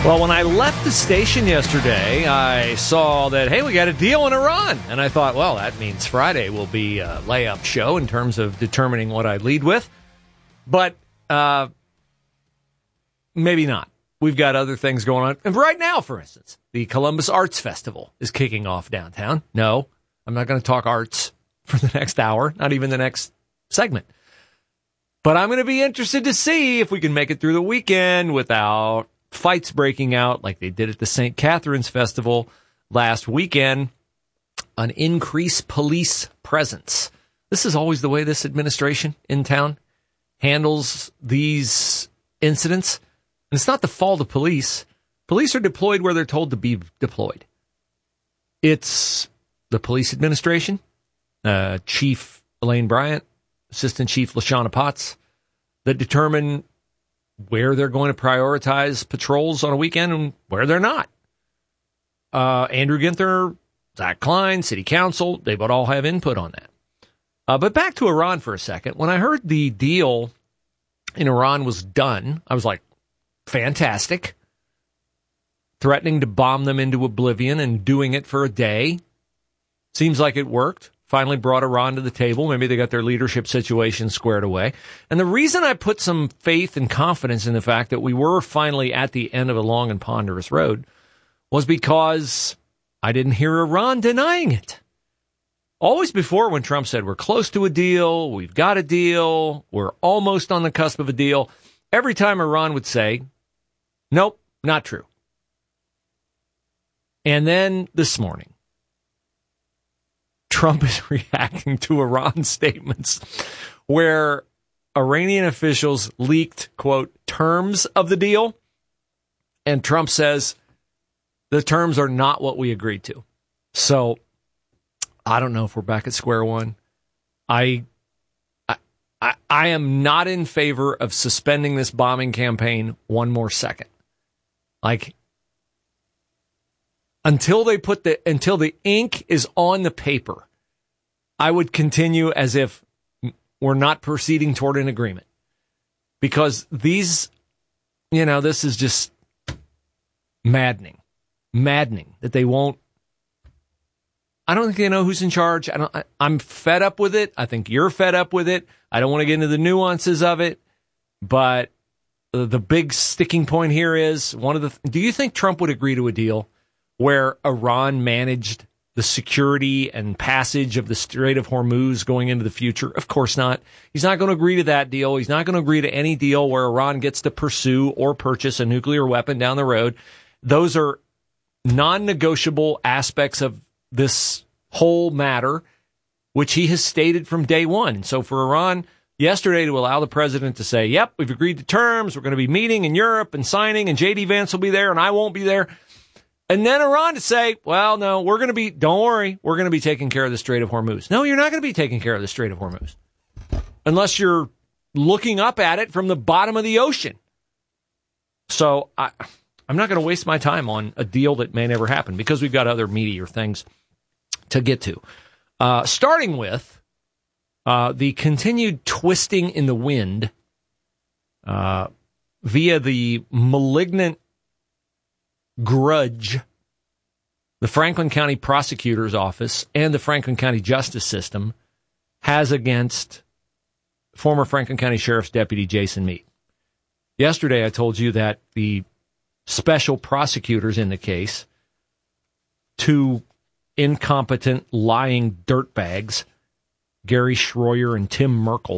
Well, when I left the station yesterday, I saw that, hey, we got a deal in Iran. And I thought, well, that means Friday will be a layup show in terms of determining what I lead with. But maybe not. We've got other things going on. And right now, for instance, the Columbus Arts Festival is kicking off downtown. No, I'm not going to talk arts for the next hour, not even the next segment. But I'm going to be interested to see if we can make it through the weekend without fights breaking out like they did at the St. Catherine's Festival last weekend. An increased police presence. This is always the way this administration in town handles these incidents. And it's not the fault of police. Police are deployed where they're told to be deployed. It's the police administration, Chief Elaine Bryant, Assistant Chief LaShawna Potts, that determine where they're going to prioritize patrols on a weekend and where they're not. Andrew Ginther, Zach Klein, City Council, they would all have input on that. But back to Iran for a second. When I heard the deal in Iran was done, I was like, fantastic. Threatening to bomb them into oblivion and doing it for a day. Seems like it worked. Finally brought Iran to the table. Maybe they got their leadership situation squared away. And the reason I put some faith and confidence in the fact that we were finally at the end of a long and ponderous road was because I didn't hear Iran denying it. Always before, when Trump said, we're close to a deal, we've got a deal, we're almost on the cusp of a deal, every time Iran would say, nope, not true. And then this morning, Trump is reacting to Iran's statements where Iranian officials leaked, quote, terms of the deal. And Trump says the terms are not what we agreed to. So I don't know if we're back at square one. I am not in favor of suspending this bombing campaign one more second. Like, until the ink is on the paper, I would continue as if we're not proceeding toward an agreement. Because these, this is just maddening that they won't. I don't think they know who's in charge. I'm fed up with it. I think you're fed up with it. I don't want to get into the nuances of it, but the big sticking point here is do you think Trump would agree to a deal where Iran managed the security and passage of the Strait of Hormuz going into the future? Of course not. He's not going to agree to that deal. He's not going to agree to any deal where Iran gets to pursue or purchase a nuclear weapon down the road. Those are non-negotiable aspects of this whole matter, which he has stated from day one. So for Iran yesterday to allow the president to say, yep, we've agreed to terms, we're going to be meeting in Europe and signing, and J.D. Vance will be there and I won't be there. And then Iran to say, well, no, don't worry, we're going to be taking care of the Strait of Hormuz. No, you're not going to be taking care of the Strait of Hormuz unless you're looking up at it from the bottom of the ocean. So I'm not going to waste my time on a deal that may never happen because we've got other meatier things to get to. Starting with the continued twisting in the wind via the malignant grudge the Franklin County Prosecutor's Office and the Franklin County Justice System has against former Franklin County Sheriff's Deputy Jason Meade. Yesterday, I told you that the special prosecutors in the case, two incompetent, lying dirtbags, Gary Schroyer and Tim Merkel,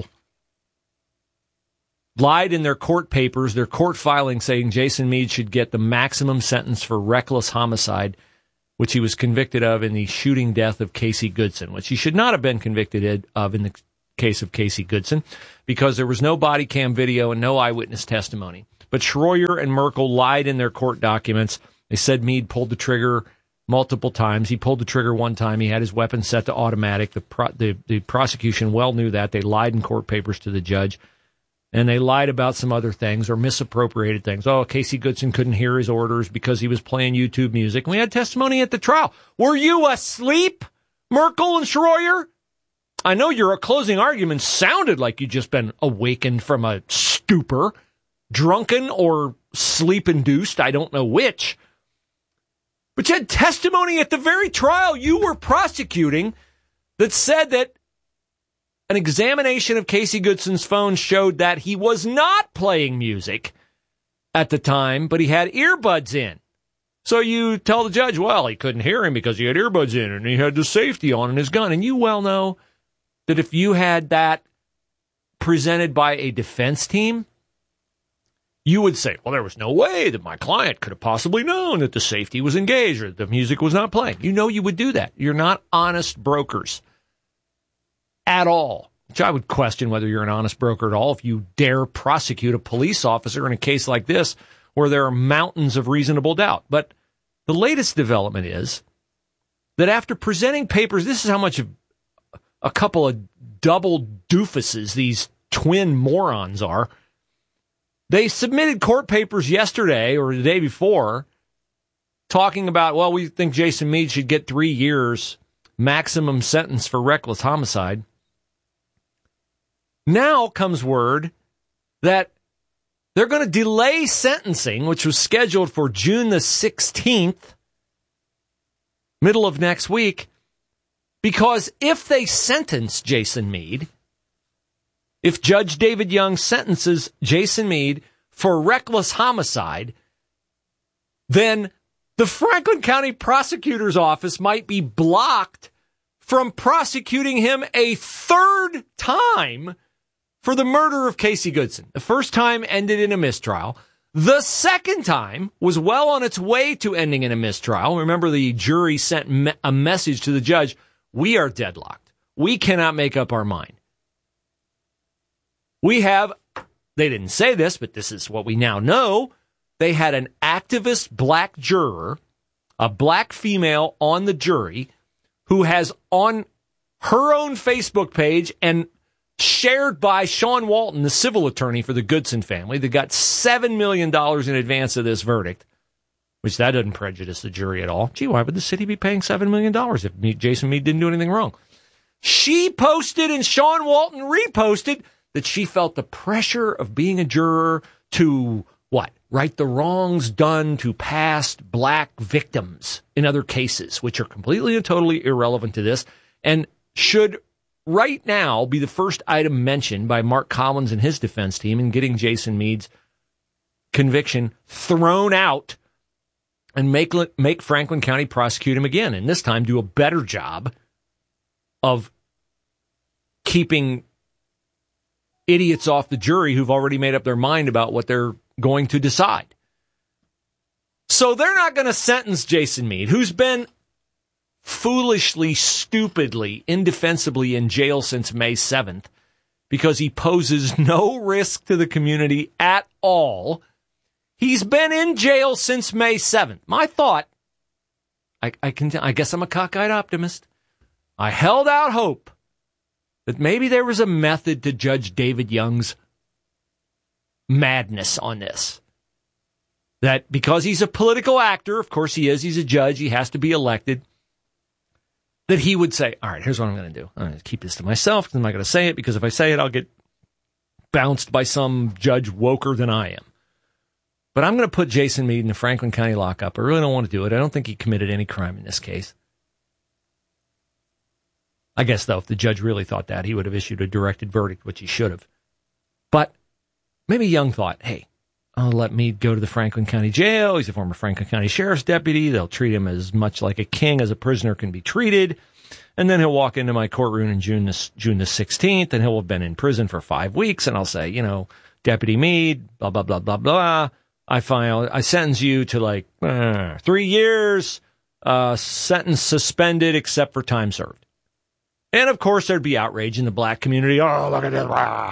lied in their court papers, their court filing, saying Jason Meade should get the maximum sentence for reckless homicide, which he was convicted of in the shooting death of Casey Goodson, which he should not have been convicted of in the case of Casey Goodson, because there was no body cam video and no eyewitness testimony. But Schroyer and Merkel lied in their court documents. They said Meade pulled the trigger multiple times. He pulled the trigger one time. He had his weapon set to automatic. The prosecution well knew that. They lied in court papers to the judge. And they lied about some other things or misappropriated things. Oh, Casey Goodson couldn't hear his orders because he was playing YouTube music. We had testimony at the trial. Were you asleep, Merkel and Schroyer? I know your closing argument sounded like you'd just been awakened from a stupor, drunken or sleep-induced, I don't know which. But you had testimony at the very trial you were prosecuting that said that an examination of Casey Goodson's phone showed that he was not playing music at the time, but he had earbuds in. So you tell the judge, well, he couldn't hear him because he had earbuds in and he had the safety on in his gun. And you well know that if you had that presented by a defense team, you would say, well, there was no way that my client could have possibly known that the safety was engaged or the music was not playing. You know you would do that. You're not honest brokers at all, which I would question whether you're an honest broker at all if you dare prosecute a police officer in a case like this where there are mountains of reasonable doubt. But the latest development is that after presenting papers, this is how much of a couple of double doofuses these twin morons are. They submitted court papers yesterday or the day before talking about, well, we think Jason Meade should get 3 years maximum sentence for reckless homicide. Now comes word that they're going to delay sentencing, which was scheduled for June the 16th, middle of next week, because if they sentence Jason Meade, if Judge David Young sentences Jason Meade for reckless homicide, then the Franklin County Prosecutor's Office might be blocked from prosecuting him a third time for the murder of Casey Goodson. The first time ended in a mistrial. The second time was well on its way to ending in a mistrial. Remember, the jury sent a message to the judge, we are deadlocked. We cannot make up our mind. We have, they didn't say this, but this is what we now know, they had an activist black juror, a black female on the jury, who has on her own Facebook page and shared by Sean Walton, the civil attorney for the Goodson family, that got $7 million in advance of this verdict, which that doesn't prejudice the jury at all. Gee, why would the city be paying $7 million if Jason Meade didn't do anything wrong? She posted and Sean Walton reposted that she felt the pressure of being a juror to, what, right the wrongs done to past black victims in other cases, which are completely and totally irrelevant to this, and should right now be the first item mentioned by Mark Collins and his defense team in getting Jason Meade's conviction thrown out and make Franklin County prosecute him again, and this time do a better job of keeping idiots off the jury who've already made up their mind about what they're going to decide. So they're not going to sentence Jason Meade, who's been foolishly, stupidly, indefensibly in jail since May 7th because he poses no risk to the community at all. He's been in jail since May 7th. My thought, I guess I'm a cockeyed optimist. I held out hope that maybe there was a method to Judge David Young's madness on this. That because he's a political actor, of course he is, he's a judge, he has to be elected, that he would say, all right, here's what I'm going to do. I'm going to keep this to myself because I'm not going to say it, because if I say it, I'll get bounced by some judge woker than I am. But I'm going to put Jason Meade in the Franklin County lockup. I really don't want to do it. I don't think he committed any crime in this case. I guess, though, if the judge really thought that, he would have issued a directed verdict, which he should have. But maybe Young thought, hey, I'll let Meade go to the Franklin County jail. He's a former Franklin County sheriff's deputy. They'll treat him as much like a king as a prisoner can be treated. And then he'll walk into my courtroom in June the 16th, and he'll have been in prison for 5 weeks. And I'll say, Deputy Meade, blah, blah, blah, blah, blah. I sentence you to 3 years, sentence suspended except for time served. And, of course, there'd be outrage in the black community. Oh, look at this.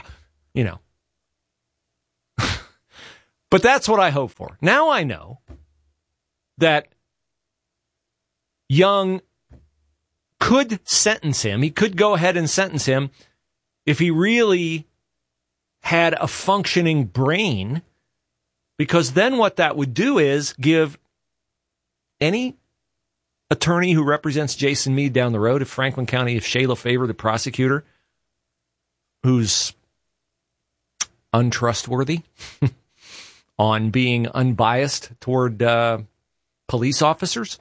But that's what I hope for. Now I know that Young could sentence him. He could go ahead and sentence him if he really had a functioning brain, because then what that would do is give any attorney who represents Jason Meade down the road, if Franklin County, if Shayla Favor, the prosecutor, who's untrustworthy, on being unbiased toward police officers.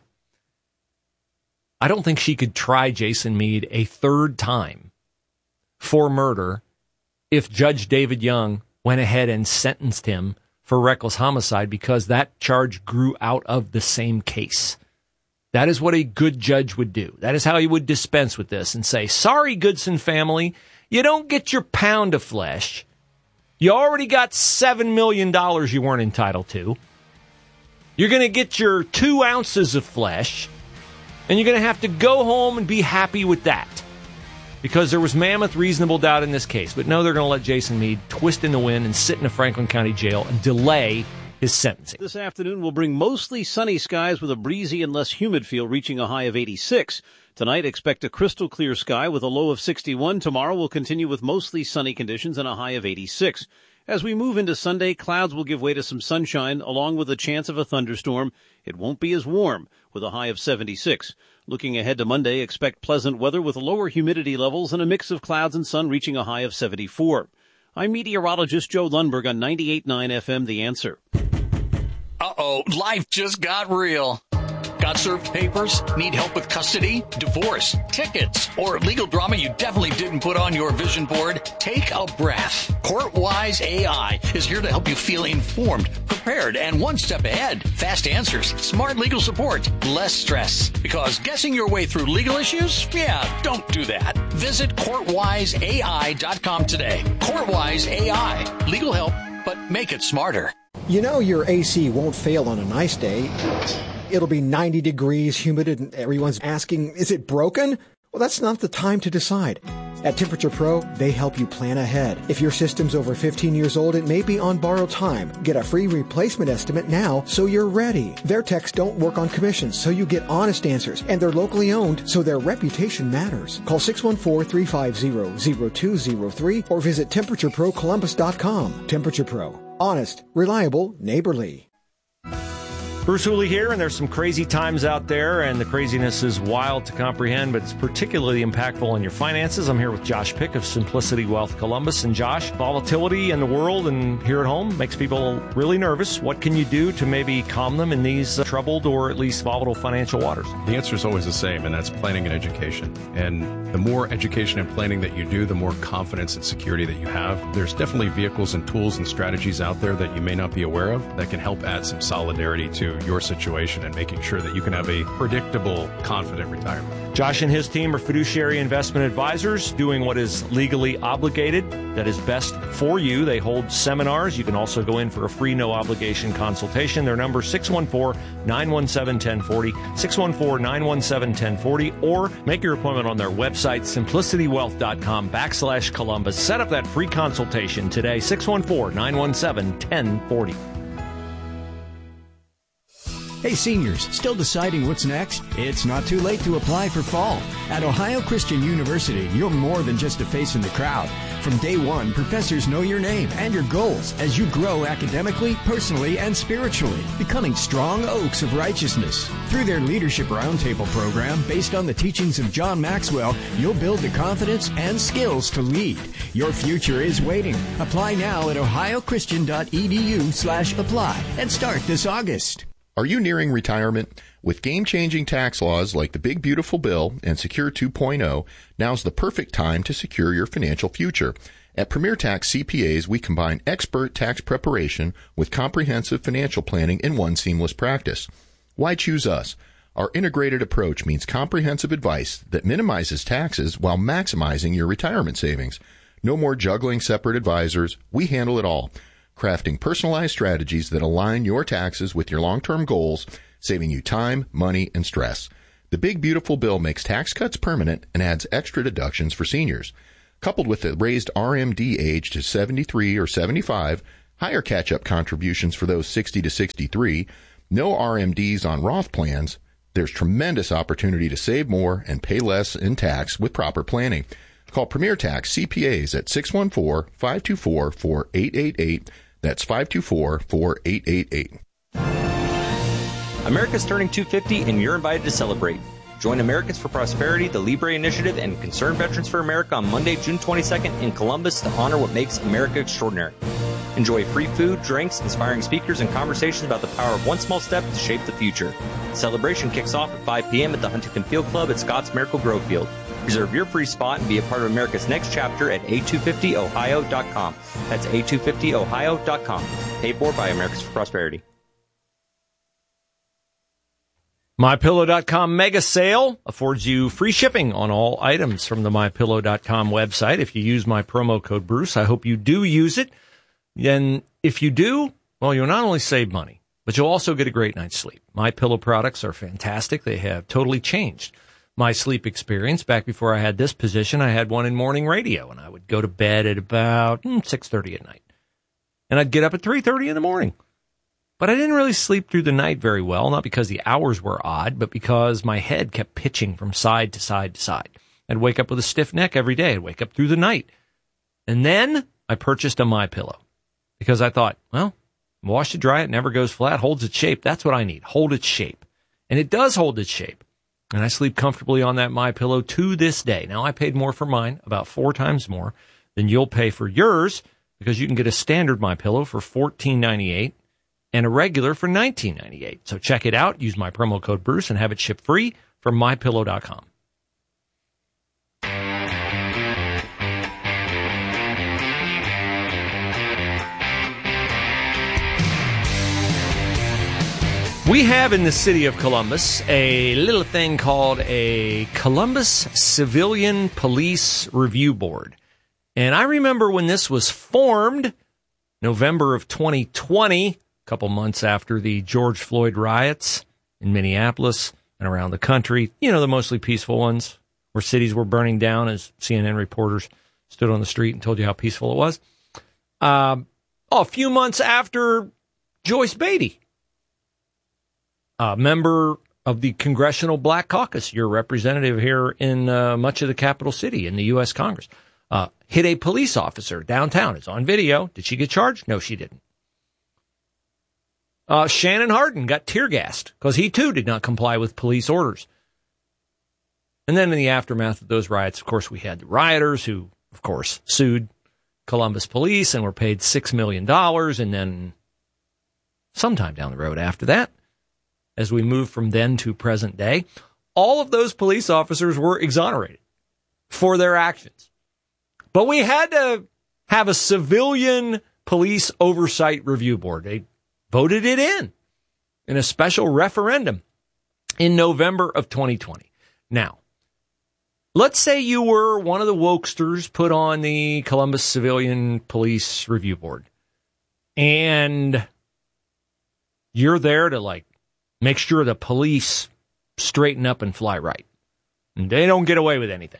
I don't think she could try Jason Meade a third time for murder if Judge David Young went ahead and sentenced him for reckless homicide, because that charge grew out of the same case. That is what a good judge would do. That is how he would dispense with this and say, sorry, Goodson family, you don't get your pound of flesh. You already got $7 million you weren't entitled to. You're going to get your 2 ounces of flesh, and you're going to have to go home and be happy with that, because there was mammoth reasonable doubt in this case. But no, they're going to let Jason Meade twist in the wind and sit in a Franklin County jail and delay his sentencing. This afternoon will bring mostly sunny skies with a breezy and less humid feel, reaching a high of 86. Tonight, expect a crystal clear sky with a low of 61. Tomorrow will continue with mostly sunny conditions and a high of 86. As we move into Sunday, clouds will give way to some sunshine, along with a chance of a thunderstorm. It won't be as warm, with a high of 76. Looking ahead to Monday, expect pleasant weather with lower humidity levels and a mix of clouds and sun, reaching a high of 74. I'm meteorologist Joe Lundberg on 98.9 FM, The Answer. Uh-oh, life just got real. Got served papers? Need help with custody, divorce, tickets, or legal drama you definitely didn't put on your vision board? Take a breath. CourtWise AI is here to help you feel informed, prepared, and one step ahead. Fast answers, smart legal support, less stress. Because guessing your way through legal issues? Yeah, don't do that. Visit CourtWiseAI.com today. CourtWise AI. Legal help, but make it smarter. You know your AC won't fail on a nice day. It'll be 90 degrees, humid, and everyone's asking, is it broken? Well, that's not the time to decide. At Temperature Pro, they help you plan ahead. If your system's over 15 years old, it may be on borrowed time. Get a free replacement estimate now so you're ready. Their techs don't work on commissions, so you get honest answers. And they're locally owned, so their reputation matters. Call 614-350-0203 or visit TemperatureProColumbus.com. Temperature Pro. Honest, reliable, neighborly. Bruce Hooley here, and there's some crazy times out there, and the craziness is wild to comprehend, but it's particularly impactful on your finances. I'm here with Josh Pick of Simplicity Wealth Columbus. And Josh, volatility in the world and here at home makes people really nervous. What can you do to maybe calm them in these troubled or at least volatile financial waters? The answer is always the same, and that's planning and education. And the more education and planning that you do, the more confidence and security that you have. There's definitely vehicles and tools and strategies out there that you may not be aware of that can help add some solidarity to your situation and making sure that you can have a predictable, confident retirement. Josh and his team are fiduciary investment advisors doing what is legally obligated, that is best for you. They hold seminars. You can also go in for a free, no-obligation consultation. Their number is 614-917-1040, 614-917-1040, or make your appointment on their website, simplicitywealth.com/Columbus. Set up that free consultation today, 614-917-1040. Hey seniors, still deciding what's next? It's not too late to apply for fall. At Ohio Christian University, you're more than just a face in the crowd. From day one, professors know your name and your goals as you grow academically, personally, and spiritually, becoming strong oaks of righteousness. Through their Leadership Roundtable program, based on the teachings of John Maxwell, you'll build the confidence and skills to lead. Your future is waiting. Apply now at ohiochristian.edu/apply and start this August. Are you nearing retirement? With game-changing tax laws like the Big Beautiful Bill and Secure 2.0, now's the perfect time to secure your financial future. At Premier Tax CPAs, we combine expert tax preparation with comprehensive financial planning in one seamless practice. Why choose us? Our integrated approach means comprehensive advice that minimizes taxes while maximizing your retirement savings. No more juggling separate advisors. We handle it all, crafting personalized strategies that align your taxes with your long-term goals, saving you time, money, and stress. The Big Beautiful Bill makes tax cuts permanent and adds extra deductions for seniors. Coupled with the raised RMD age to 73 or 75, higher catch-up contributions for those 60 to 63, no RMDs on Roth plans, there's tremendous opportunity to save more and pay less in tax with proper planning. Call Premier Tax CPAs at 614-524-4888. That's 524-4888. America's turning 250 and you're invited to celebrate. Join Americans for Prosperity, the Libre Initiative, and Concerned Veterans for America on Monday, June 22nd in Columbus to honor what makes America extraordinary. Enjoy free food, drinks, inspiring speakers, and conversations about the power of one small step to shape the future. The celebration kicks off at 5 p.m. at the Huntington Field Club at Scotts Miracle Grove Field. Reserve your free spot and be a part of America's next chapter at a250ohio.com. That's a250ohio.com. Paid for by Americans for Prosperity. MyPillow.com mega sale affords you free shipping on all items from the MyPillow.com website. If you use my promo code Bruce, I hope you do use it. Then if you do, well, you'll not only save money, but you'll also get a great night's sleep. MyPillow products are fantastic. They have totally changed my sleep experience. Back before I had this position, I had one in morning radio, and I would go to bed at about 6:30 at night. And I'd get up at 3:30 in the morning. But I didn't really sleep through the night very well, not because the hours were odd, but because my head kept pitching from side to side to side. I'd wake up with a stiff neck every day. I'd wake up through the night. And then I purchased a MyPillow because I thought, well, wash it dry, it never goes flat, holds its shape. That's what I need, hold its shape. And it does hold its shape. And I sleep comfortably on that MyPillow to this day. Now, I paid more for mine, about 4 times more than you'll pay for yours, because you can get a standard MyPillow for $14.98 and a regular for $19.98. So check it out. Use my promo code Bruce and have it shipped free from MyPillow.com. We have in the city of Columbus a little thing called a Columbus Civilian Police Review Board. And I remember when this was formed, November of 2020, a couple months after the George Floyd riots in Minneapolis and around the country, you know, the mostly peaceful ones where cities were burning down as CNN reporters stood on the street and told you how peaceful it was. A few months after Joyce Beatty, a member of the Congressional Black Caucus, your representative here in much of the capital city in the U.S. Congress, hit a police officer downtown. It's on video. Did she get charged? No, she didn't. Shannon Hardin got tear gassed because he, too, did not comply with police orders. And then in the aftermath of those riots, of course, we had the rioters who, of course, sued Columbus police and were paid $6 million. And then sometime down the road after that, as we move from then to present day, all of those police officers were exonerated for their actions. But we had to have a civilian police oversight review board. They voted it in a special referendum in November of 2020. Now, let's say you were one of the wokesters put on the Columbus Civilian Police Review Board, and you're there to, make sure the police straighten up and fly right. And they don't get away with anything.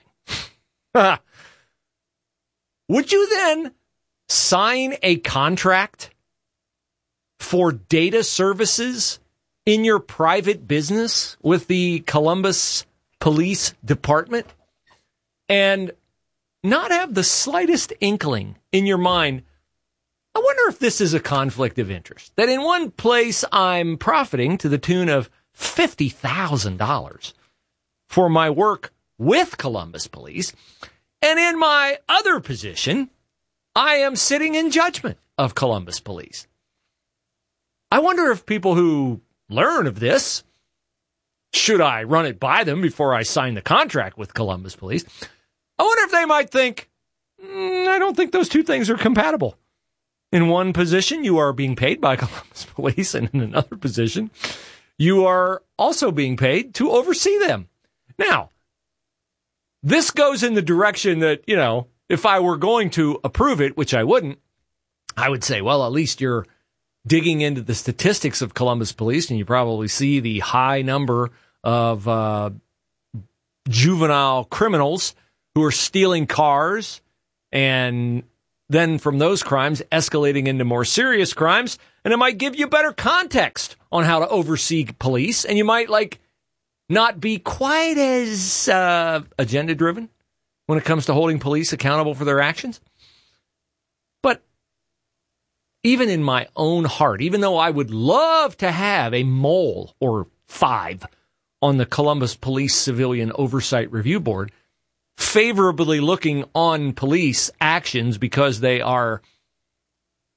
Would you then sign a contract for data services in your private business with the Columbus Police Department and not have the slightest inkling in your mind, I wonder if this is a conflict of interest? That in one place I'm profiting to the tune of $50,000 for my work with Columbus Police, and in my other position, I am sitting in judgment of Columbus Police. I wonder if people who learn of this, should I run it by them before I sign the contract with Columbus Police, I wonder if they might think, I don't think those two things are compatible. In one position, you are being paid by Columbus Police, and in another position, you are also being paid to oversee them. Now, this goes in the direction that, if I were going to approve it, which I wouldn't, I would say, well, at least you're digging into the statistics of Columbus Police, and you probably see the high number of juvenile criminals who are stealing cars and then from those crimes escalating into more serious crimes, and it might give you better context on how to oversee police, and you might not be quite as agenda driven when it comes to holding police accountable for their actions. But even in my own heart, even though I would love to have a mole or 5 on the Columbus Police Civilian Oversight Review Board, favorably looking on police actions because they are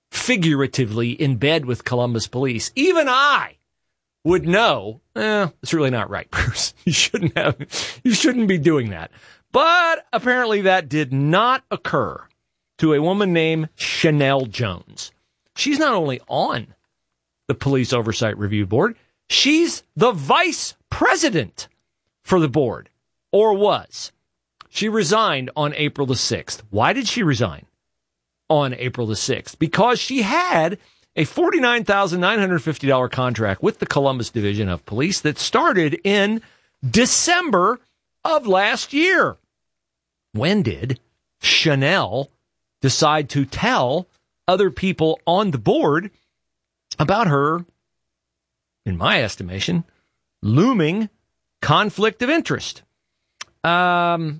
figuratively in bed with Columbus police, even I would know, it's really not right, Bruce. You shouldn't be doing that. But apparently that did not occur to a woman named Chanel Jones. She's not only on the Police Oversight Review Board, she's the vice president for the board, or was. She resigned on April the 6th. Why did she resign on April the 6th? Because she had a $49,950 contract with the Columbus Division of Police that started in December of last year. When did Chanel decide to tell other people on the board about her, in my estimation, looming conflict of interest? Well,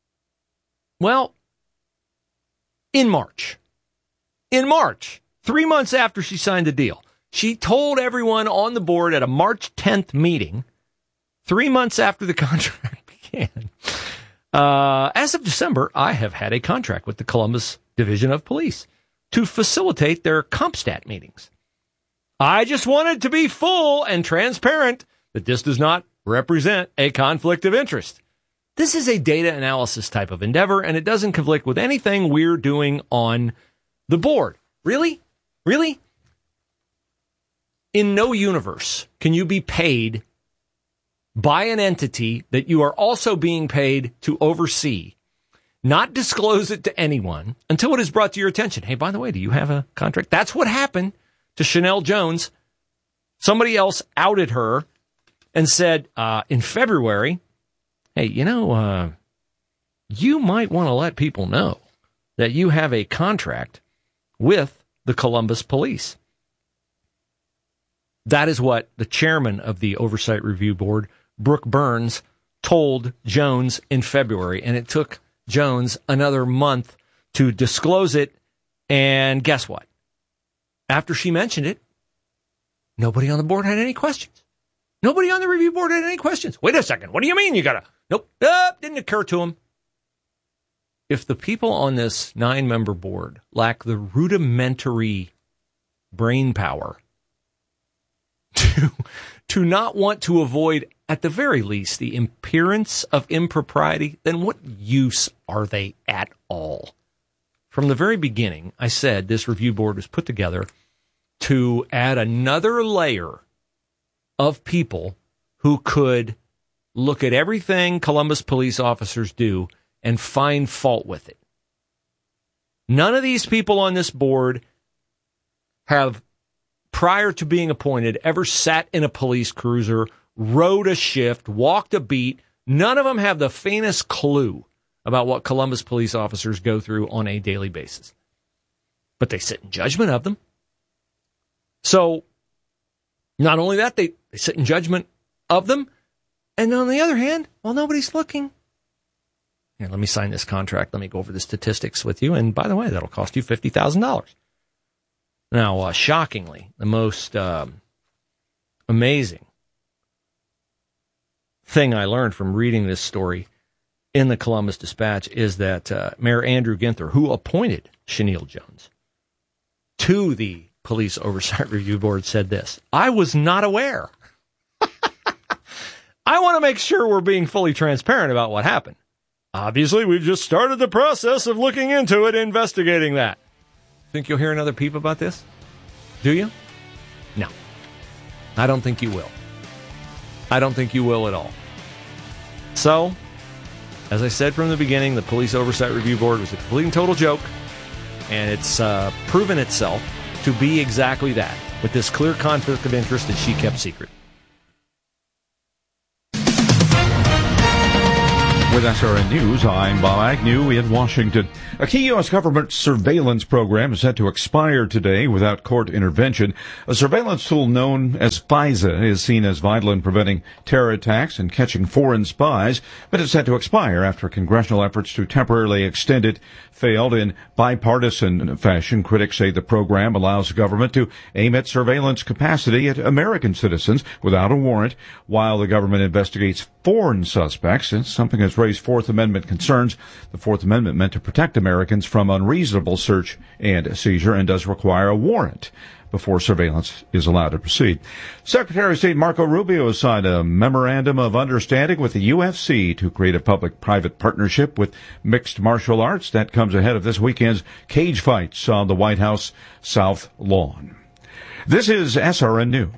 in March. In March, 3 months after she signed the deal, she told everyone on the board at a March 10th meeting, 3 months after the contract began, as of December, I have had a contract with the Columbus Division of Police to facilitate their CompStat meetings. I just wanted to be full and transparent that this does not represent a conflict of interest. This is a data analysis type of endeavor, and it doesn't conflict with anything we're doing on the board. Really? Really? In no universe can you be paid by an entity that you are also being paid to oversee, not disclose it to anyone until it is brought to your attention. Hey, by the way, do you have a contract? That's what happened to Chanel Jones. Somebody else outed her and said in February, hey, you might want to let people know that you have a contract with the Columbus Police. That is what the chairman of the Oversight Review Board, Brooke Burns, told Jones in February, and it took Jones another month to disclose it. And guess what? After she mentioned it, nobody on the board had any questions. Nobody on the review board had any questions. Wait a second. What do you mean you gotta? Nope. Didn't occur to them. If the people on this 9-member board lack the rudimentary brain power to not want to avoid, at the very least, the appearance of impropriety, then what use are they at all? From the very beginning, I said this review board was put together to add another layer of people who could look at everything Columbus police officers do and find fault with it. None of these people on this board have, prior to being appointed, ever sat in a police cruiser, rode a shift, walked a beat. None of them have the faintest clue about what Columbus police officers go through on a daily basis. But they sit in judgment of them. So, not only that, they sit in judgment of them. And on the other hand, while nobody's looking, here, let me sign this contract. Let me go over the statistics with you. And by the way, that'll cost you $50,000. Now, shockingly, the most amazing thing I learned from reading this story in the Columbus Dispatch is that Mayor Andrew Ginther, who appointed Chanel Jones to the Police Oversight Review Board, said this: I was not aware. I want to make sure we're being fully transparent about what happened. Obviously, we've just started the process of looking into it, investigating that. Think you'll hear another peep about this? Do you? No. I don't think you will. I don't think you will at all. So, as I said from the beginning, the Police Oversight Review Board was a complete and total joke, and it's proven itself to be exactly that, with this clear conflict of interest that she kept secret. With SRN News, I'm Bob Agnew in Washington. A key U.S. government surveillance program is set to expire today without court intervention. A surveillance tool known as FISA is seen as vital in preventing terror attacks and catching foreign spies, but it's set to expire after congressional efforts to temporarily extend it failed in bipartisan fashion. Critics say the program allows the government to aim at surveillance capacity at American citizens without a warrant, while the government investigates foreign suspects. It's something that's raised raise Fourth Amendment concerns. The Fourth Amendment meant to protect Americans from unreasonable search and seizure and does require a warrant before surveillance is allowed to proceed. Secretary of State Marco Rubio has signed a memorandum of understanding with the UFC to create a public-private partnership with mixed martial arts. That comes ahead of this weekend's cage fights on the White House South Lawn. This is SRN News.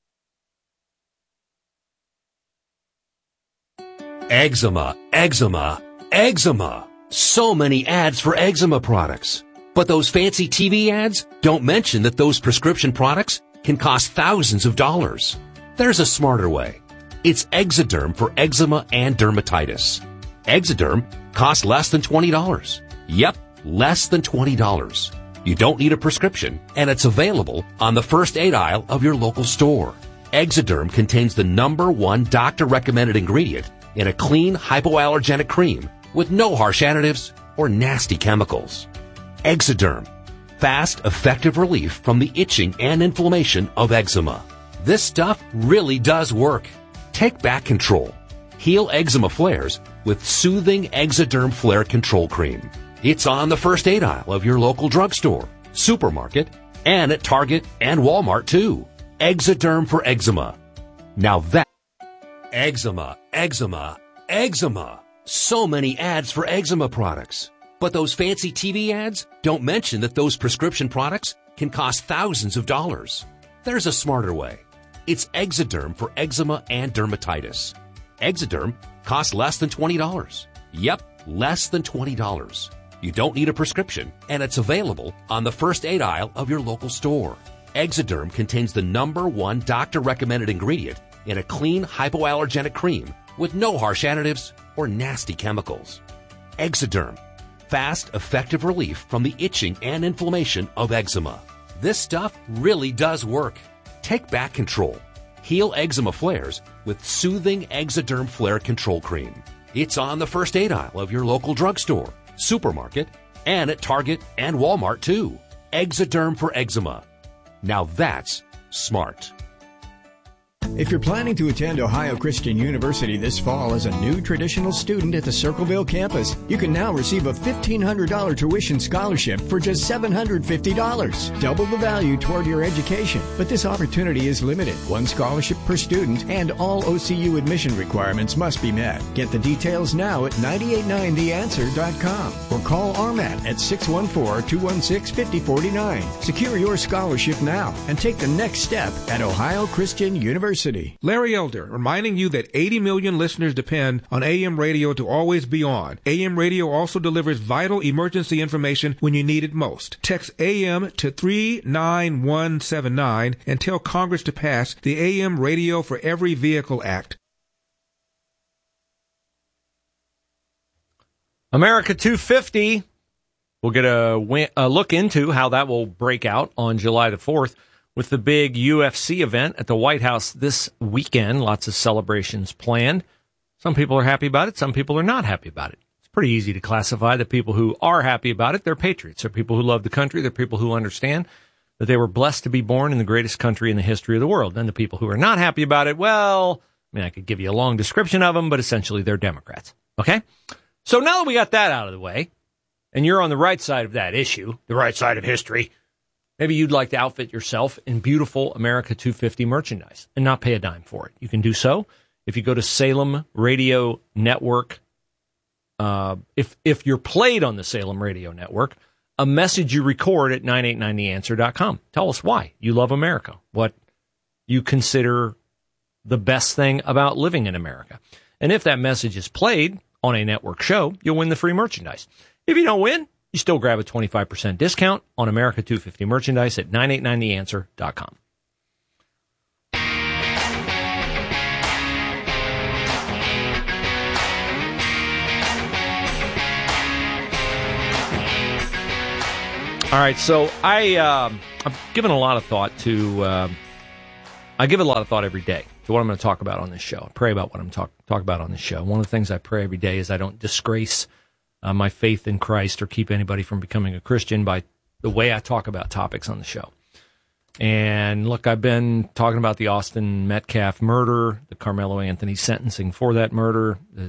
Eczema, eczema, eczema. So many ads for eczema products. But those fancy TV ads don't mention that those prescription products can cost thousands of dollars. There's a smarter way. It's Exoderm for eczema and dermatitis. Exoderm costs less than $20. Yep, less than $20. You don't need a prescription, and it's available on the first aid aisle of your local store. Exoderm contains the #1 doctor-recommended ingredient in a clean, hypoallergenic cream with no harsh additives or nasty chemicals. Exoderm, fast, effective relief from the itching and inflammation of eczema. This stuff really does work. Take back control. Heal eczema flares with soothing Exoderm Flare Control Cream. It's on the first aid aisle of your local drugstore, supermarket, and at Target and Walmart too. Exoderm for eczema. Now that eczema, eczema, eczema. So many ads for eczema products. But those fancy TV ads don't mention that those prescription products can cost thousands of dollars. There's a smarter way. It's Exoderm for eczema and dermatitis. Exoderm costs less than $20. Yep, less than $20. You don't need a prescription, and it's available on the first aid aisle of your local store. Exoderm contains the #1 doctor-recommended ingredient in a clean, hypoallergenic cream with no harsh additives or nasty chemicals. Exoderm, fast, effective relief from the itching and inflammation of eczema. This stuff really does work. Take back control. Heal eczema flares with soothing Exoderm Flare Control Cream. It's on the first aid aisle of your local drugstore, supermarket, and at Target and Walmart too. Exoderm for eczema. Now that's smart. If you're planning to attend Ohio Christian University this fall as a new traditional student at the Circleville campus, you can now receive a $1,500 tuition scholarship for just $750. Double the value toward your education. But this opportunity is limited. One scholarship per student, and all OCU admission requirements must be met. Get the details now at 989theanswer.com or call RMAT at 614-216-5049. Secure your scholarship now and take the next step at Ohio Christian University. Larry Elder, reminding you that 80 million listeners depend on AM radio to always be on. AM radio also delivers vital emergency information when you need it most. Text AM to 39179 and tell Congress to pass the AM Radio for Every Vehicle Act. America 250. We'll get a look into how that will break out on July the 4th. With the big UFC event at the White House this weekend, lots of celebrations planned. Some people are happy about it. Some people are not happy about it. It's pretty easy to classify the people who are happy about it. They're patriots. They're people who love the country. They're people who understand that they were blessed to be born in the greatest country in the history of the world. And the people who are not happy about it, well, I mean, I could give you a long description of them, but essentially they're Democrats. Okay? So now that we got that out of the way, and you're on the right side of that issue, the right side of history, maybe you'd like to outfit yourself in beautiful America 250 merchandise and not pay a dime for it. You can do so if you go to Salem Radio Network. If you're played on the Salem Radio Network, a message you record at 989theanswer.com. Tell us why you love America, what you consider the best thing about living in America. And if that message is played on a network show, you'll win the free merchandise. If you don't win, you still grab a 25% discount on America 250 merchandise at 989theanswer.com. All right, so I've given a lot of thought to. I give it a lot of thought every day to what I'm going to talk about on this show. I pray about what I'm talk about on this show. One of the things I pray every day is I don't disgrace my faith in Christ or keep anybody from becoming a Christian by the way I talk about topics on the show. And look, I've been talking about the Austin Metcalf murder, the Carmelo Anthony sentencing for that murder, the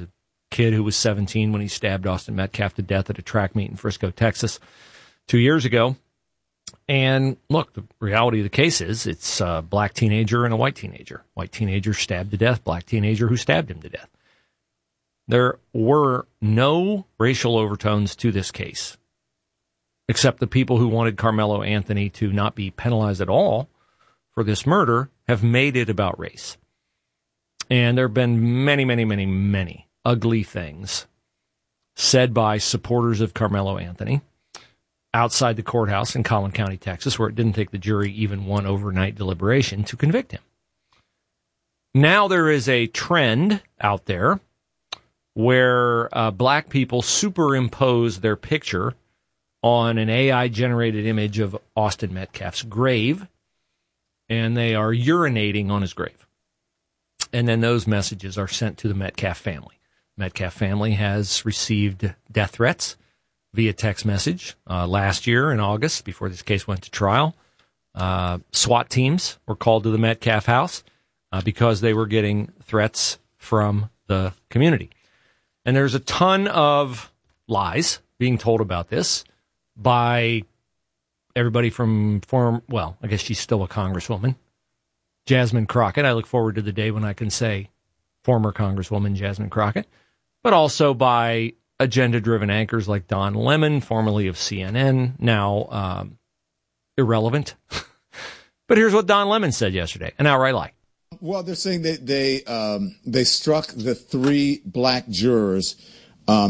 kid who was 17 when he stabbed Austin Metcalf to death at a track meet in Frisco, Texas 2 years ago. And look, the reality of the case is it's a black teenager and a white teenager. White teenager stabbed to death, black teenager who stabbed him to death. There were no racial overtones to this case, except the people who wanted Carmelo Anthony to not be penalized at all for this murder have made it about race. And there have been many, many, many, many ugly things said by supporters of Carmelo Anthony outside the courthouse in Collin County, Texas, where it didn't take the jury even one overnight deliberation to convict him. Now there is a trend out there where black people superimpose their picture on an AI-generated image of Austin Metcalf's grave, and they are urinating on his grave. And then those messages are sent to the Metcalf family. Metcalf family has received death threats via text message last year in August, before this case went to trial. SWAT teams were called to the Metcalf house because they were getting threats from the community. And there's a ton of lies being told about this by everybody from I guess she's still a congresswoman, Jasmine Crockett. I look forward to the day when I can say former Congresswoman Jasmine Crockett, but also by agenda-driven anchors like Don Lemon, formerly of CNN, now irrelevant. But here's what Don Lemon said yesterday, an outright lie. Well, they're saying that they struck the 3 black jurors. I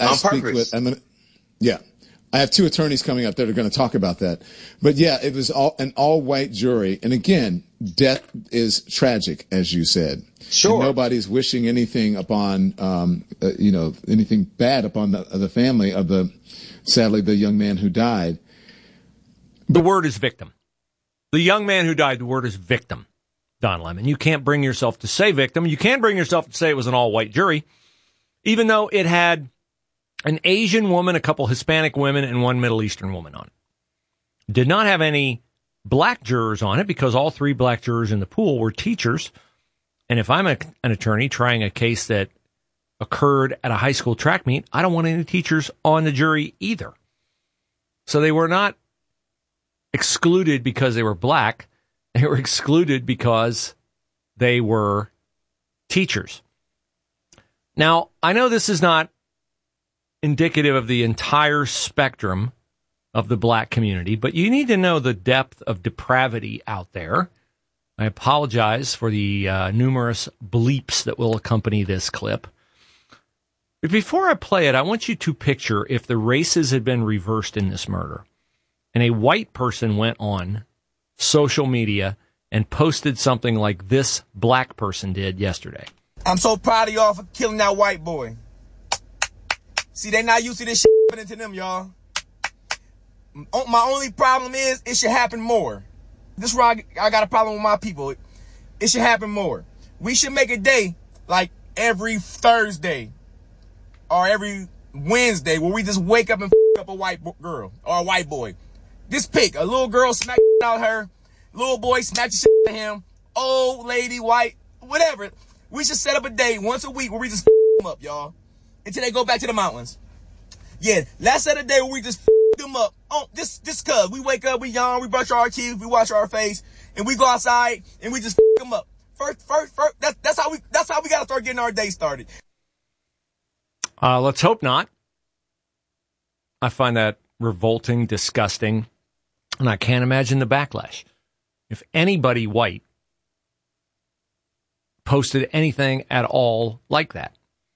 have 2 attorneys coming up that are going to talk about that. But yeah, it was an all-white jury. And again, death is tragic, as you said. Sure. And nobody's wishing anything upon, anything bad upon the family of sadly, the young man who died. The word is victim. The young man who died, the word is victim, Don Lemon. You can't bring yourself to say victim. You can bring yourself to say it was an all-white jury, even though it had an Asian woman, a couple Hispanic women, and 1 Middle Eastern woman on it. Did not have any black jurors on it because all 3 black jurors in the pool were teachers. And if I'm an attorney trying a case that occurred at a high school track meet, I don't want any teachers on the jury either. So they were not excluded because they were black. They were excluded because they were teachers. Now, I know this is not indicative of the entire spectrum of the black community, but you need to know the depth of depravity out there. I apologize for the numerous bleeps that will accompany this clip. But before I play it, I want you to picture if the races had been reversed in this murder and a white person went on social media and posted something like this black person did yesterday. I'm so proud of y'all for killing that white boy. See, they not used to this shit happening to them, y'all. My only problem is it should happen more. This is where I got a problem with my people. It should happen more. We should make a day like every Thursday or every Wednesday where we just wake up and up a white girl or a white boy. Just pick a little girl, smack out her. Little boy, smack the shit out of him. Old lady, white, whatever. We should set up a day once a week where we just them up, y'all, until they go back to the mountains. Yeah, let's set a day where we just them up. Oh, just cause we wake up, we yawn, we brush our teeth, we wash our face, and we go outside and we just them up. First. That's how we gotta start getting our day started. Let's hope not. I find that revolting, disgusting, and I can't imagine the backlash. If anybody white posted anything at all like that.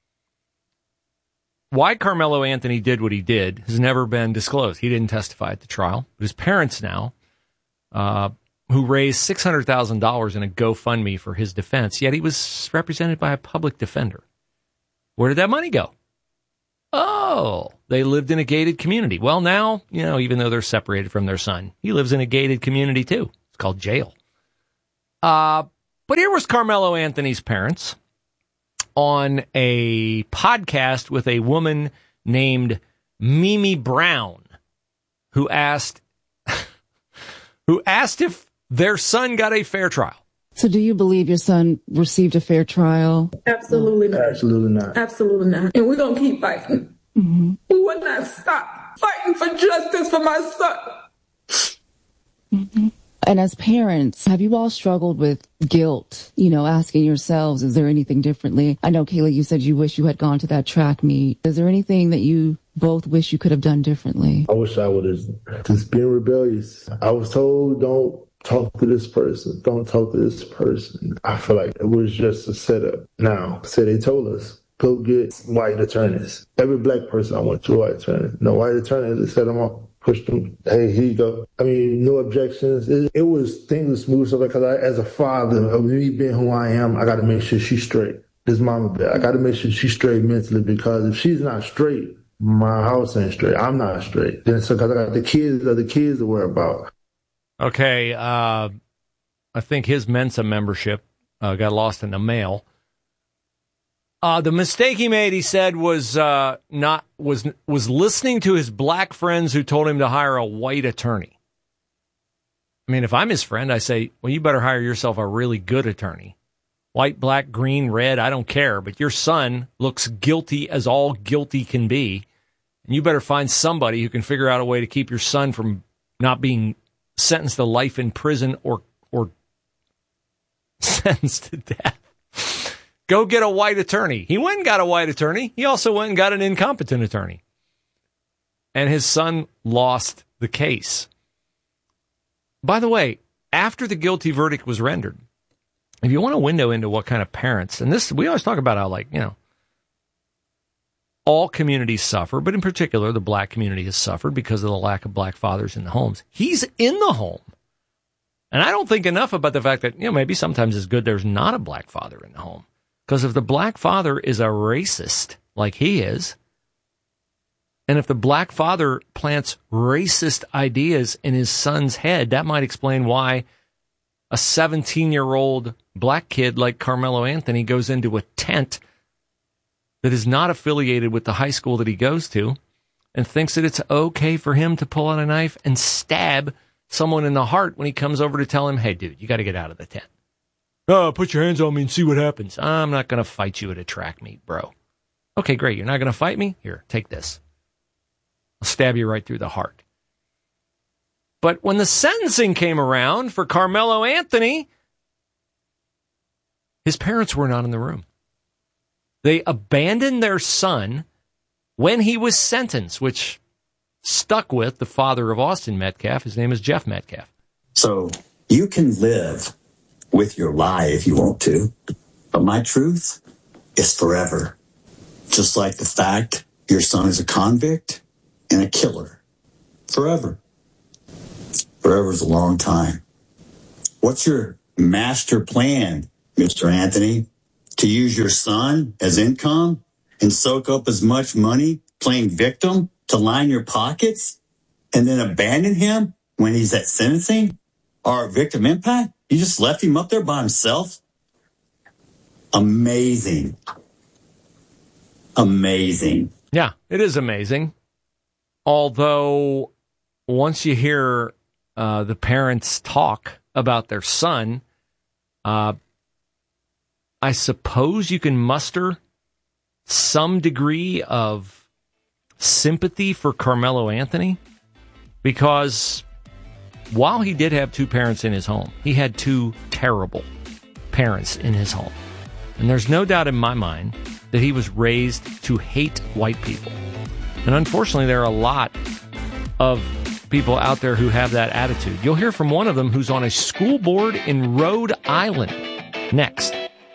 Why Carmelo Anthony did what he did has never been disclosed. He didn't testify at the trial. But his parents now, who raised $600,000 in a GoFundMe for his defense, yet he was represented by a public defender. Where did that money go? Oh, they lived in a gated community. Well, now, even though they're separated from their son, he lives in a gated community too. It's called jail. But here was Carmelo Anthony's parents on a podcast with a woman named Mimi Brown, who asked if their son got a fair trial. So do you believe your son received a fair trial? Absolutely not. Absolutely not. Absolutely not. And we're going to keep fighting. Mm-hmm. We will not stop fighting for justice for my son. Mm-hmm. And as parents, have you all struggled with guilt, asking yourselves, is there anything differently? I know, Kayla, you said you wish you had gone to that track meet. Is there anything that you both wish you could have done differently? I wish I would have just been rebellious. I was told, don't talk to this person. Don't talk to this person. I feel like it was just a setup. Now, they told us, go get white attorneys. Every black person I went to a white attorney. No white attorney, they set them off. Pushed them. Hey, here you go. I mean, no objections. It was things smooth stuff because as a father of me being who I am, I got to make sure she's straight. This mama bear, I got to make sure she's straight mentally because if she's not straight, my house ain't straight. I'm not straight. Then so because I got the kids to worry about. Okay, I think his Mensa membership got lost in the mail. The mistake he made, he said, was listening to his black friends who told him to hire a white attorney. I mean, if I'm his friend, I say, well, you better hire yourself a really good attorney. White, black, green, red, I don't care. But your son looks guilty as all guilty can be. And you better find somebody who can figure out a way to keep your son from not being sentenced to life in prison or sentenced to death. Go get a white attorney. He went and got a white attorney. He also went and got an incompetent attorney. And his son lost the case. By the way, after the guilty verdict was rendered, if you want a window into what kind of parents, and this, we always talk about how, all communities suffer, but in particular, the black community has suffered because of the lack of black fathers in the homes. He's in the home. And I don't think enough about the fact that, maybe sometimes it's good there's not a black father in the home. Because if the black father is a racist, like he is, and if the black father plants racist ideas in his son's head, that might explain why a 17-year-old black kid like Carmelo Anthony goes into a tent that is not affiliated with the high school that he goes to and thinks that it's okay for him to pull out a knife and stab someone in the heart when he comes over to tell him, hey, dude, you got to get out of the tent. Oh, put your hands on me and see what happens. I'm not going to fight you at a track meet, bro. Okay, great. You're not going to fight me? Here, take this. I'll stab you right through the heart. But when the sentencing came around for Carmelo Anthony, his parents were not in the room. They abandoned their son when he was sentenced, which stuck with the father of Austin Metcalf. His name is Jeff Metcalf. So you can live with your lie if you want to, but my truth is forever. Just like the fact your son is a convict and a killer. Forever. Forever is a long time. What's your master plan, Mr. Anthony? To use your son as income and soak up as much money playing victim to line your pockets and then abandon him when he's at sentencing or victim impact? You just left him up there by himself? Amazing. Amazing. Yeah, it is amazing. Although, once you hear the parents talk about their son, I suppose you can muster some degree of sympathy for Carmelo Anthony, because while he did have two parents in his home, he had two terrible parents in his home. And there's no doubt in my mind that he was raised to hate white people. And unfortunately, there are a lot of people out there who have that attitude. You'll hear from one of them who's on a school board in Rhode Island next.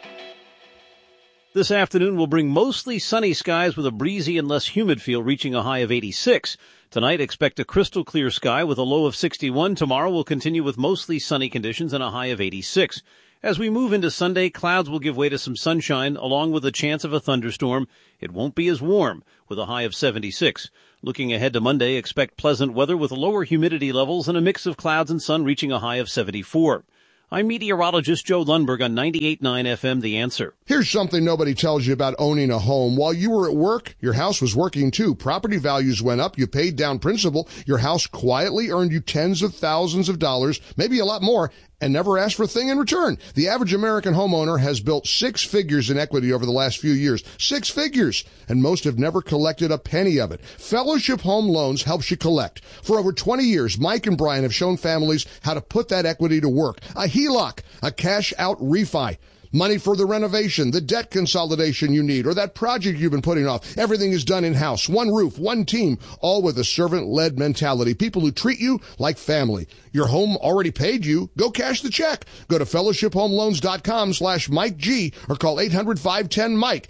This afternoon will bring mostly sunny skies with a breezy and less humid feel reaching a high of 86. Tonight, expect a crystal clear sky with a low of 61. Tomorrow will continue with mostly sunny conditions and a high of 86. As we move into Sunday, clouds will give way to some sunshine, along with a chance of a thunderstorm. It won't be as warm, with a high of 76. Looking ahead to Monday, expect pleasant weather with lower humidity levels and a mix of clouds and sun reaching a high of 74. I'm meteorologist Joe Lundberg on 98.9 FM, The Answer. Here's something nobody tells you about owning a home. While you were at work, your house was working too. Property values went up. You paid down principal. Your house quietly earned you tens of thousands of dollars, maybe a lot more. and never ask for a thing in return. The average American homeowner has built 6 figures in equity over the last few years. 6 figures! And most have never collected a penny of it. Fellowship Home Loans helps you collect. For over 20 years, Mike and Brian have shown families how to put that equity to work. A HELOC, a cash-out refi. Money for the renovation, the debt consolidation you need, or that project you've been putting off. Everything is done in-house. One roof, one team, all with a servant-led mentality. People who treat you like family. Your home already paid you. Go cash the check. Go to fellowshiphomeloans.com/Mike G or call 800-510-MIKE.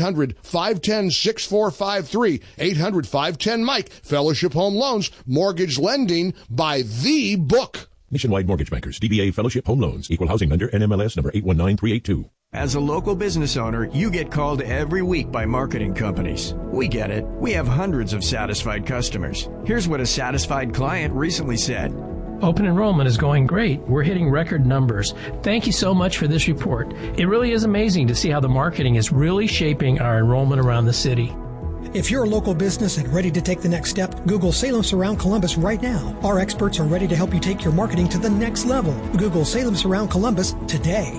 800-510-6453. 800-510-MIKE. Fellowship Home Loans. Mortgage lending by the book. Nationwide Mortgage Bankers, DBA Fellowship Home Loans, Equal Housing Lender, NMLS number 819382. As a local business owner, you get called every week by marketing companies. We get it. We have hundreds of satisfied customers. Here's what a satisfied client recently said. Open enrollment is going great. We're hitting record numbers. Thank you so much for this report. It really is amazing to see how the marketing is really shaping our enrollment around the city. If you're a local business and ready to take the next step, Google Salem Surround Columbus right now. Our experts are ready to help you take your marketing to the next level. Google Salem Surround Columbus today.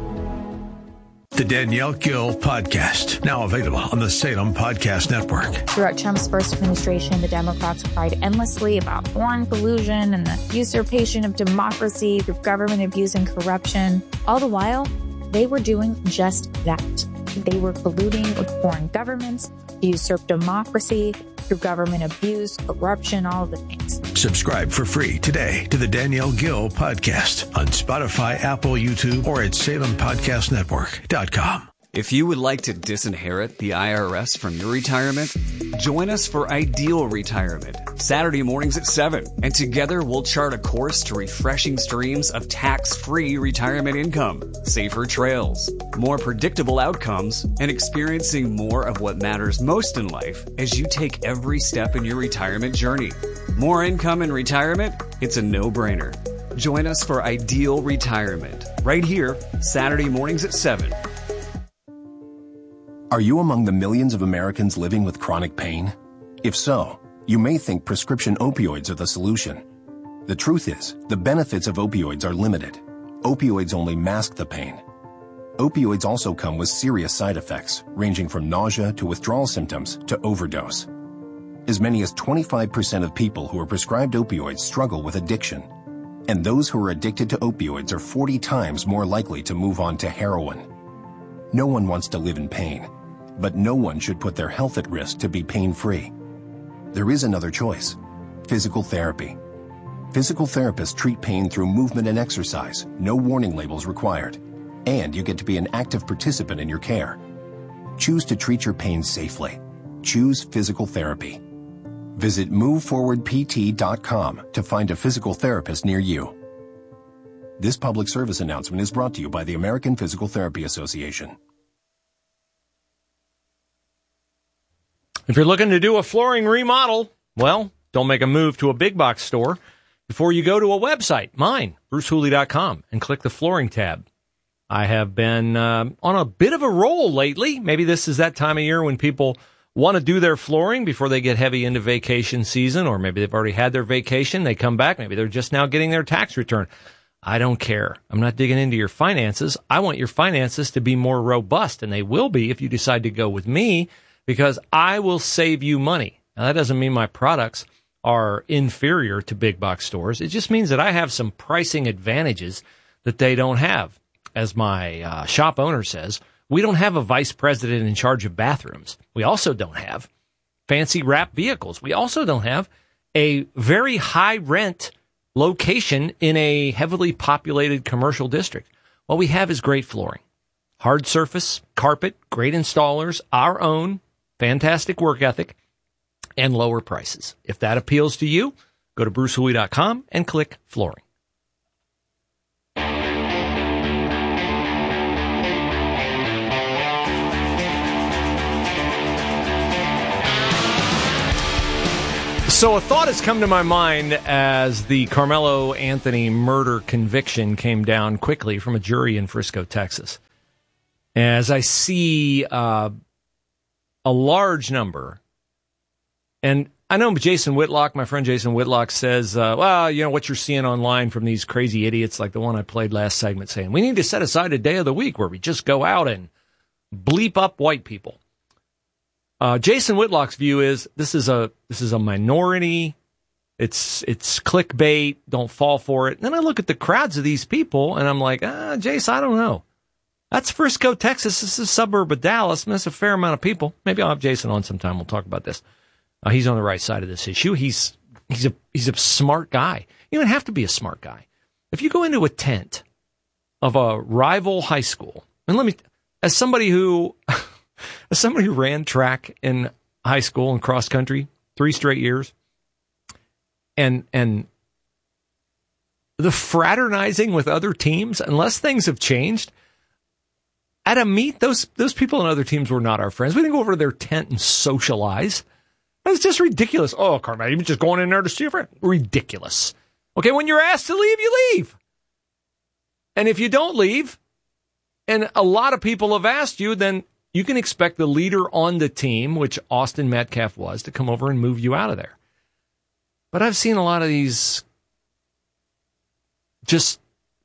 The Danielle Gill Podcast, now available on the Salem Podcast Network. Throughout Trump's first administration, the Democrats cried endlessly about foreign collusion and the usurpation of democracy through government abuse and corruption. All the while, they were doing just that. They were colluding with foreign governments to usurp democracy through government abuse, corruption, all of the things. Subscribe for free today to the Danielle Gill Podcast on Spotify, Apple, YouTube, or at SalemPodcastNetwork.com. If you would like to disinherit the IRS from your retirement, join us for Ideal Retirement, Saturday mornings at 7. And together we'll chart a course to refreshing streams of tax-free retirement income, safer trails, more predictable outcomes, and experiencing more of what matters most in life as you take every step in your retirement journey. More income in retirement? It's a no-brainer. Join us for Ideal Retirement, right here, Saturday mornings at 7. Are you among the millions of Americans living with chronic pain? If so, you may think prescription opioids are the solution. The truth is, the benefits of opioids are limited. Opioids only mask the pain. Opioids also come with serious side effects, ranging from nausea to withdrawal symptoms to overdose. As many as 25% of people who are prescribed opioids struggle with addiction. And those who are addicted to opioids are 40 times more likely to move on to heroin. No one wants to live in pain. But no one should put their health at risk to be pain-free. There is another choice: physical therapy. Physical therapists treat pain through movement and exercise, no warning labels required. And you get to be an active participant in your care. Choose to treat your pain safely. Choose physical therapy. Visit moveforwardpt.com to find a physical therapist near you. This public service announcement is brought to you by the American Physical Therapy Association. If you're looking to do a flooring remodel, well, don't make a move to a big box store before you go to a website, mine, brucehooley.com, and click the flooring tab. I have been on a bit of a roll lately. Maybe this is that time of year when people want to do their flooring before they get heavy into vacation season, or maybe they've already had their vacation, they come back, maybe they're just now getting their tax return. I don't care. I'm not digging into your finances. I want your finances to be more robust, and they will be if you decide to go with me, because I will save you money. Now, that doesn't mean my products are inferior to big box stores. It just means that I have some pricing advantages that they don't have. As my shop owner says, we don't have a vice president in charge of bathrooms. We also don't have fancy wrapped vehicles. We also don't have a very high rent location in a heavily populated commercial district. What we have is great flooring, hard surface, carpet, great installers, our own, fantastic work ethic, and lower prices. If that appeals to you, go to brucehooley.com and click flooring. So a thought has come to my mind as the Carmelo Anthony murder conviction came down quickly from a jury in Frisco, Texas. As I see a large number, and I know Jason Whitlock, my friend Jason Whitlock, says, well, you know, what you're seeing online from these crazy idiots like the one I played last segment saying, we need to set aside a day of the week where we just go out and bleep up white people. Jason Whitlock's view is this is a minority. It's clickbait. Don't fall for it. And then I look at the crowds of these people and I'm like, Jace, I don't know. That's Frisco, Texas. This is a suburb of Dallas. And that's a fair amount of people. Maybe I'll have Jason on sometime. We'll talk about this. He's on the right side of this issue. He's a smart guy. You don't have to be a smart guy. If you go into a tent of a rival high school, and as somebody who ran track in high school and cross country 3 straight years, and the fraternizing with other teams, unless things have changed, at a meet, those people on other teams were not our friends. We didn't go over to their tent and socialize. It's just ridiculous. Oh, Carmel, you're just going in there to see your friend. Ridiculous. Okay, when you're asked to leave, you leave. And if you don't leave, and a lot of people have asked you, then you can expect the leader on the team, which Austin Metcalf was, to come over and move you out of there. But I've seen a lot of these just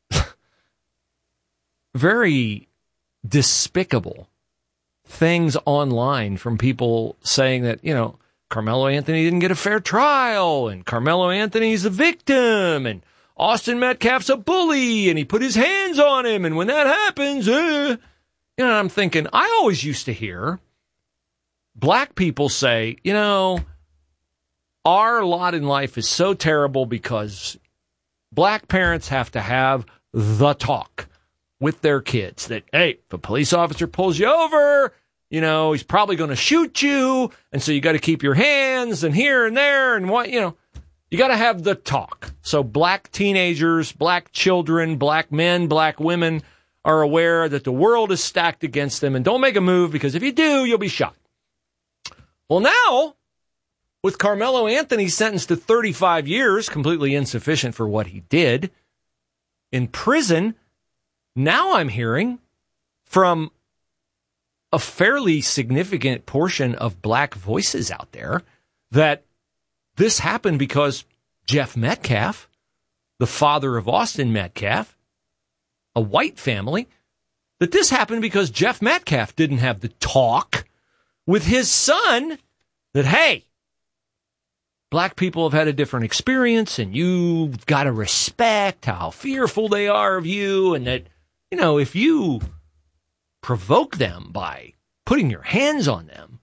very despicable things online from people saying that, you know, Carmelo Anthony didn't get a fair trial, and Carmelo Anthony's a victim, and Austin Metcalf's a bully, and he put his hands on him, and when that happens, you know, I'm thinking, I always used to hear black people say, you know, our lot in life is so terrible because black parents have to have the talk with their kids that, hey, if a police officer pulls you over, you know, he's probably going to shoot you, and so you got to keep your hands and here and there and what, you know, you got to have the talk. So black teenagers, black children, black men, black women are aware that the world is stacked against them, and don't make a move because if you do, you'll be shot. Well, now, with Carmelo Anthony sentenced to 35 years, completely insufficient for what he did, in prison, now I'm hearing from a fairly significant portion of black voices out there that this happened because Jeff Metcalf, the father of Austin Metcalf, a white family, that this happened because Jeff Metcalf didn't have the talk with his son that, hey, black people have had a different experience and you've got to respect how fearful they are of you, and that, you know, if you provoke them by putting your hands on them,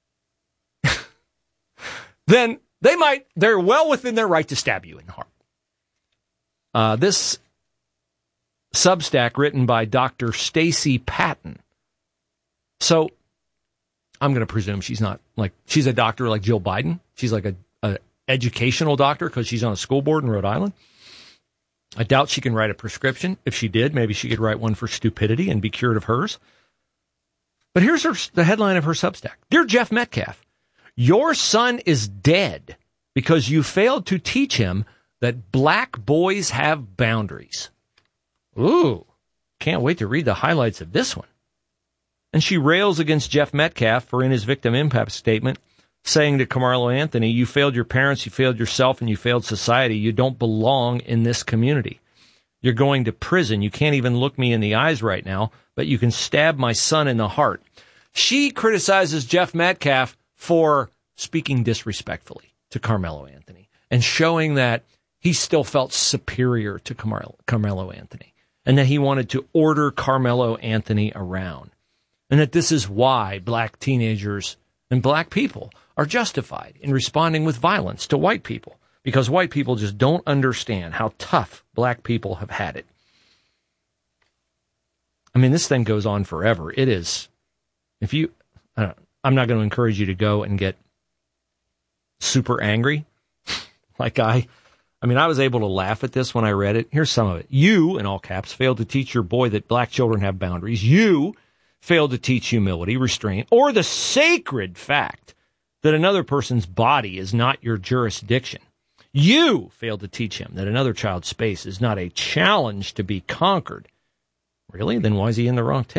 then they're well within their right to stab you in the heart. This Substack written by Dr. Stacy Patton. So I'm going to presume she's a doctor like Jill Biden. She's like a educational doctor because she's on a school board in Rhode Island. I doubt she can write a prescription. If she did, maybe she could write one for stupidity and be cured of hers. But here's the headline of her Substack. Dear Jeff Metcalf, your son is dead because you failed to teach him that black boys have boundaries. Ooh, can't wait to read the highlights of this one. And she rails against Jeff Metcalf for, in his victim impact statement, saying to Carmelo Anthony, you failed your parents, you failed yourself, and you failed society. You don't belong in this community. You're going to prison. You can't even look me in the eyes right now, but you can stab my son in the heart. She criticizes Jeff Metcalf for speaking disrespectfully to Carmelo Anthony and showing that he still felt superior to Carmelo Anthony and that he wanted to order Carmelo Anthony around, and that this is why black teenagers and black people are justified in responding with violence to white people, because white people just don't understand how tough black people have had it. I mean, this thing goes on forever. It is, I'm not going to encourage you to go and get super angry. Like I was able to laugh at this when I read it. Here's some of it. You, in all caps, failed to teach your boy that black children have boundaries. You failed to teach humility, restraint, or the sacred fact that another person's body is not your jurisdiction. You failed to teach him that another child's space is not a challenge to be conquered. Really? Then why is he in the wrong tent?